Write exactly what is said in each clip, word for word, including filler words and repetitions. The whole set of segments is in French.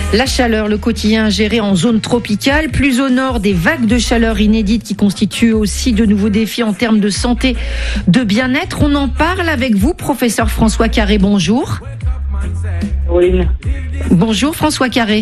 La chaleur, le quotidien géré en zone tropicale, plus au nord, des vagues de chaleur inédites qui constituent aussi de nouveaux défis en termes de santé, de bien-être. On en parle avec vous, professeur François Carré, bonjour. Oui. Bonjour François Carré.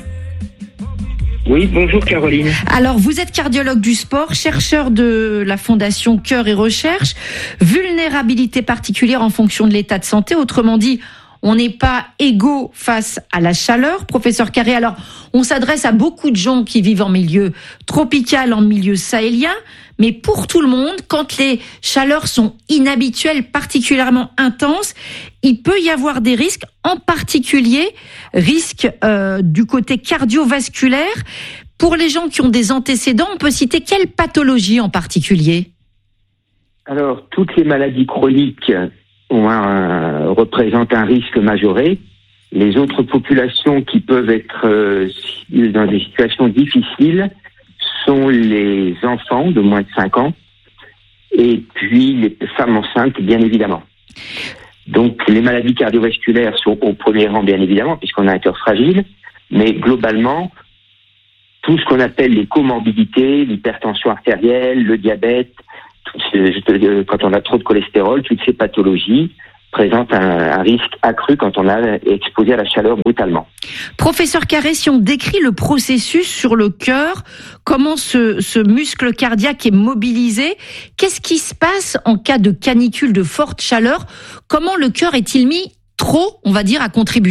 Oui, bonjour Caroline. Alors, vous êtes cardiologue du sport, chercheur de la Fondation Cœur et Recherche, vulnérabilité particulière en fonction de l'état de santé, autrement dit, on n'est pas égaux face à la chaleur. Professeur Carré, alors, on s'adresse à beaucoup de gens qui vivent en milieu tropical, en milieu sahélien, mais pour tout le monde, quand les chaleurs sont inhabituelles, particulièrement intenses, il peut y avoir des risques, en particulier risques euh, du côté cardiovasculaire. Pour les gens qui ont des antécédents, on peut citer quelle pathologie en particulier ? Alors, toutes les maladies chroniques ont un, représentent un risque majoré. Les autres populations qui peuvent être euh, dans des situations difficiles sont les enfants de moins de cinq ans et puis les femmes enceintes, bien évidemment. Donc, les maladies cardiovasculaires sont au premier rang, bien évidemment, puisqu'on a un cœur fragile, mais globalement, tout ce qu'on appelle les comorbidités, l'hypertension artérielle, le diabète, quand on a trop de cholestérol, toutes ces pathologies présentent un, un risque accru quand on est exposé à la chaleur brutalement. Professeur Carré, si on décrit le processus sur le cœur, comment ce, ce muscle cardiaque est mobilisé, qu'est-ce qui se passe en cas de canicule, de forte chaleur ? Comment le cœur est-il mis trop, on va dire, à contribution ?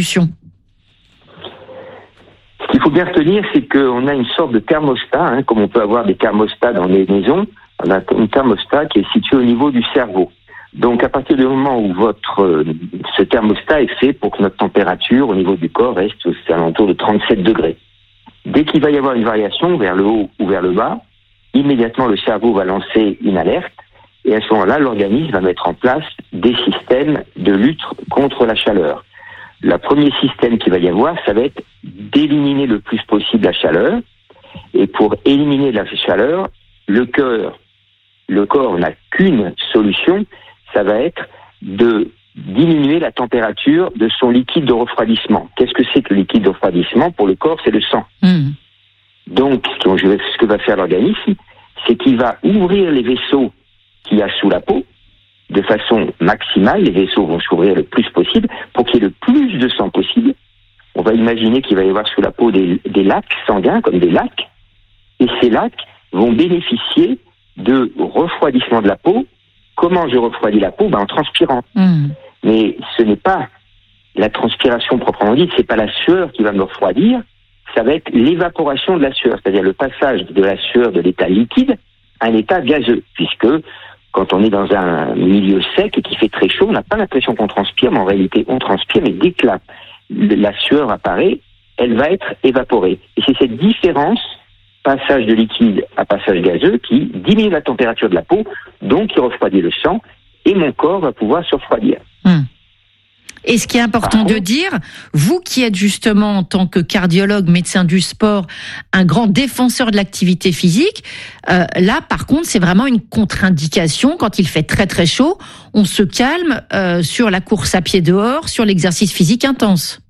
Ce qu'il faut bien retenir, c'est qu'on a une sorte de thermostat, hein, comme on peut avoir des thermostats dans les maisons. On a une thermostat qui est située au niveau du cerveau. Donc, à partir du moment où votre euh, ce thermostat est fait pour que notre température au niveau du corps reste aux alentours de trente-sept degrés. Dès qu'il va y avoir une variation vers le haut ou vers le bas, immédiatement le cerveau va lancer une alerte et à ce moment-là, l'organisme va mettre en place des systèmes de lutte contre la chaleur. Le premier système qu'il va y avoir, ça va être d'éliminer le plus possible la chaleur. Et pour éliminer la chaleur, le cœur, le corps n'a qu'une solution, ça va être de diminuer la température de son liquide de refroidissement. Qu'est-ce que c'est que le liquide de refroidissement ? Pour le corps, c'est le sang. Mmh. Donc, ce que va faire l'organisme, c'est qu'il va ouvrir les vaisseaux qu'il y a sous la peau de façon maximale. Les vaisseaux vont s'ouvrir le plus possible pour qu'il y ait le plus de sang possible. On va imaginer qu'il va y avoir sous la peau des, des lacs sanguins, comme des lacs, et ces lacs vont bénéficier de refroidissement de la peau. Comment je refroidis la peau ? Ben, en transpirant. Mmh. Mais ce n'est pas la transpiration proprement dite, c'est pas la sueur qui va me refroidir, ça va être l'évaporation de la sueur, c'est-à-dire le passage de la sueur de l'état liquide à un état gazeux, puisque quand on est dans un milieu sec et qu'il fait très chaud, on n'a pas l'impression qu'on transpire, mais en réalité on transpire, et dès que la, la sueur apparaît, elle va être évaporée. Et c'est cette différence, passage de liquide à passage gazeux, qui diminue la température de la peau, donc qui refroidit le sang, et mon corps va pouvoir se refroidir. Hum. Et ce qui est important de dire, vous qui êtes justement en tant que cardiologue, médecin du sport, un grand défenseur de l'activité physique, euh, là par contre c'est vraiment une contre-indication quand il fait très très chaud, on se calme euh, sur la course à pied dehors, sur l'exercice physique intense.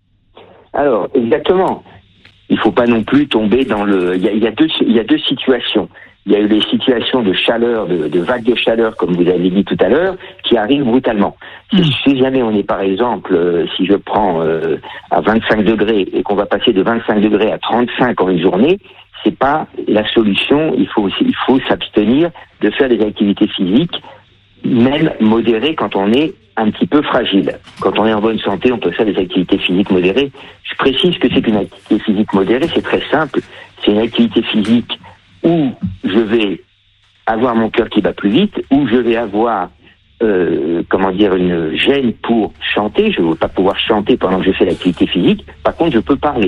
Alors exactement. Il ne faut pas non plus tomber dans le... Il y a, il y a deux, il y a deux situations. Il y a eu les situations de chaleur, de, de vagues de chaleur, comme vous avez dit tout à l'heure, qui arrivent brutalement. Mmh. Si, si jamais on est, par exemple, euh, si je prends euh, à vingt-cinq degrés et qu'on va passer de vingt-cinq degrés à trente-cinq en une journée, c'est pas la solution. Il faut, il faut s'abstenir de faire des activités physiques, même modérées quand on est un petit peu fragile. Quand on est en bonne santé, on peut faire des activités physiques modérées. Je précise que c'est une activité physique modérée, c'est très simple. C'est une activité physique où je vais avoir mon cœur qui bat plus vite, où je vais avoir, euh, comment dire, une gêne pour chanter. Je ne veux pas pouvoir chanter pendant que je fais l'activité physique. Par contre, je peux parler.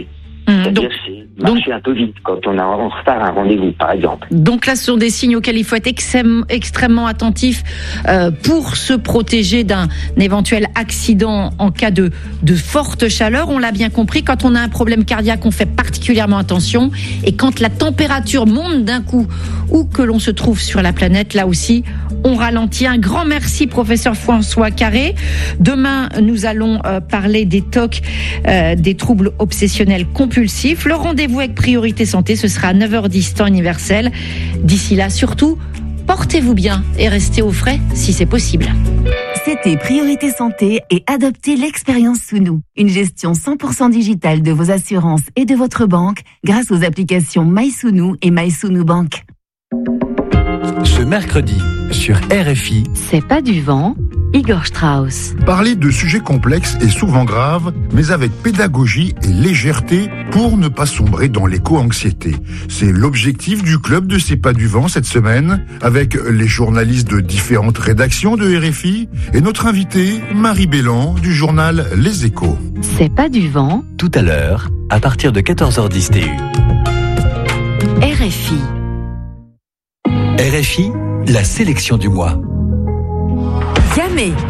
Mmh, C'est-à-dire donc, c'est marcher donc, un peu vite quand on a en retard un rendez-vous, par exemple. Donc là, ce sont des signes auxquels il faut être extrêmement, extrêmement attentif euh, pour se protéger d'un éventuel accident en cas de, de forte chaleur. On l'a bien compris, quand on a un problème cardiaque, on fait particulièrement attention. Et quand la température monte d'un coup, où que l'on se trouve sur la planète, là aussi, on ralentit. Un grand merci, professeur François Carré. Demain, nous allons euh, parler des T O C, euh, des troubles obsessionnels compulsifs. Le rendez-vous avec Priorité Santé, ce sera à neuf heures dix temps universel. D'ici là, surtout, portez-vous bien et restez au frais si c'est possible. C'était Priorité Santé et adoptez l'expérience Sounou. Une gestion cent pour cent digitale de vos assurances et de votre banque grâce aux applications MySounou et MySounou Bank. Ce mercredi, sur R F I, C'est pas du vent, Igor Strauss. Parler de sujets complexes et souvent graves, mais avec pédagogie et légèreté pour ne pas sombrer dans l'éco-anxiété. C'est l'objectif du club de C'est pas du vent cette semaine, avec les journalistes de différentes rédactions de R F I et notre invitée, Marie Bélan, du journal Les Échos. C'est pas du vent. Tout à l'heure, à partir de quatorze heures dix T U. R F I. R F I, la sélection du mois. Jamais